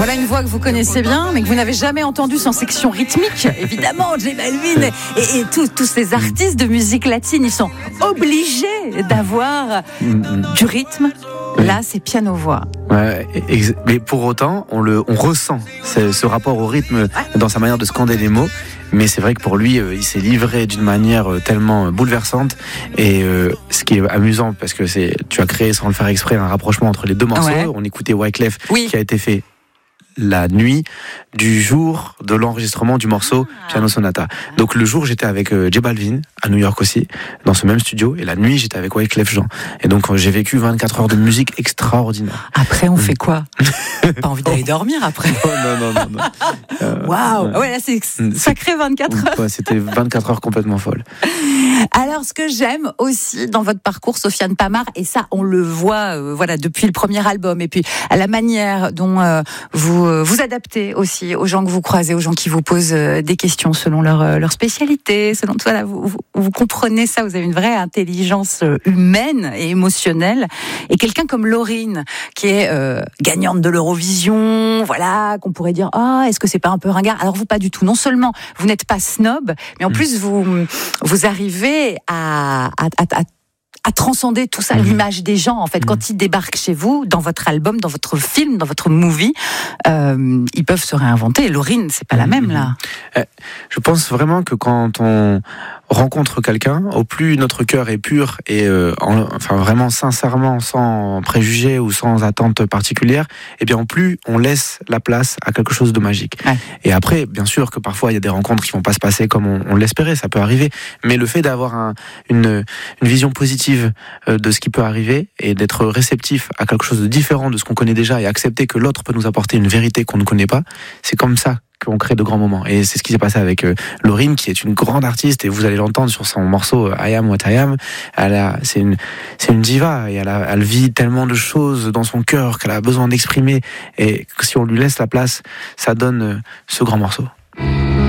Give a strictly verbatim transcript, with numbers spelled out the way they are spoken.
Voilà une voix que vous connaissez bien, mais que vous n'avez jamais entendue sans section rythmique. Évidemment, J Balvin et, et tous, tous ces artistes de musique latine, ils sont obligés d'avoir du rythme. Là, c'est piano-voix. Ouais, ex- mais pour autant, on, le, on ressent ce, ce rapport au rythme dans sa manière de scander les mots. Mais c'est vrai que pour lui, euh, il s'est livré d'une manière euh, tellement bouleversante. Et euh, ce qui est amusant, parce que c'est, tu as créé sans le faire exprès un rapprochement entre les deux morceaux. Ouais. On écoutait Wyclef, Oui. qui a été fait la nuit du jour de l'enregistrement du morceau ah. Piano Sonata. Donc le jour, j'étais avec euh, J Balvin à New York aussi, dans ce même studio, et la nuit, j'étais avec Wyclef Jean. Et donc euh, j'ai vécu vingt-quatre heures de musique extraordinaire. Après, on fait quoi? Pas envie d'aller dormir après? Oh, non, non, non, non. Euh, Waouh! Ouais. ouais, là c'est sacré vingt-quatre heures. Ouais, c'était vingt-quatre heures complètement folles. Alors, ce que j'aime aussi dans votre parcours, Sofiane Pamart, et ça, on le voit, euh, voilà, depuis le premier album, et puis à la manière dont euh, vous euh, vous adaptez aussi aux gens que vous croisez, aux gens qui vous posent euh, des questions selon leur euh, leur spécialité, selon voilà, vous, vous vous comprenez ça, vous avez une vraie intelligence humaine et émotionnelle. Et quelqu'un comme Lauryn, qui est euh, gagnante de l'Eurovision, voilà, qu'on pourrait dire, ah, oh, est-ce que c'est pas un peu ringard? Alors vous, pas du tout. Non seulement vous n'êtes pas snob, mais en plus vous vous arrivez à, à, à, à transcender tout ça, mmh. l'image des gens. En fait, mmh. quand ils débarquent chez vous, dans votre album, dans votre film, dans votre movie, euh, ils peuvent se réinventer. Lauryn, c'est pas mmh. la même là. Je pense vraiment que quand on rencontre quelqu'un, au plus notre cœur est pur et euh, en, enfin vraiment sincèrement, sans préjugés ou sans attente particulière, et bien en plus on laisse la place à quelque chose de magique. Ouais. Et après, bien sûr que parfois il y a des rencontres qui vont pas se passer comme on, on l'espérait, ça peut arriver. Mais le fait d'avoir un, une, une vision positive de ce qui peut arriver et d'être réceptif à quelque chose de différent de ce qu'on connaît déjà et accepter que l'autre peut nous apporter une vérité qu'on ne connaît pas, c'est comme ça qu'on crée de grands moments. Et c'est ce qui s'est passé avec euh, Lauryn, qui est une grande artiste, et vous allez l'entendre sur son morceau I Am What I Am. Elle a, c'est une, c'est une diva, et elle, a, elle vit tellement de choses dans son cœur qu'elle a besoin d'exprimer. Et si on lui laisse la place, ça donne euh, ce grand morceau.